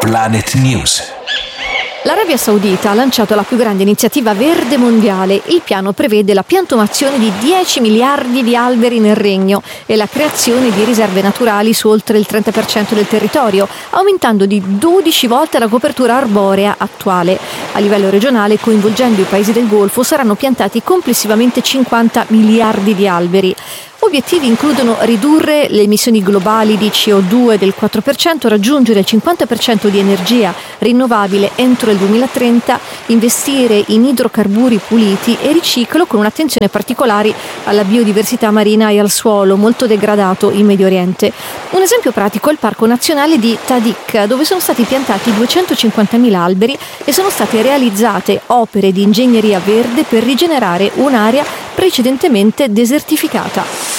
Planet News. L'Arabia Saudita ha lanciato la più grande iniziativa verde mondiale. Il piano prevede la piantumazione di 10 miliardi di alberi nel regno e la creazione di riserve naturali su oltre il 30% del territorio, aumentando di 12 volte la copertura arborea attuale. A livello regionale, coinvolgendo i paesi del Golfo, saranno piantati complessivamente 50 miliardi di alberi. Obiettivi includono ridurre le emissioni globali di CO2 del 4%, raggiungere il 50% di energia rinnovabile entro il 2030, investire in idrocarburi puliti e riciclo, con un'attenzione particolare alla biodiversità marina e al suolo molto degradato in Medio Oriente. Un esempio pratico è il Parco Nazionale di Tahdig, dove sono stati piantati 250.000 alberi e sono state realizzate opere di ingegneria verde per rigenerare un'area precedentemente desertificata.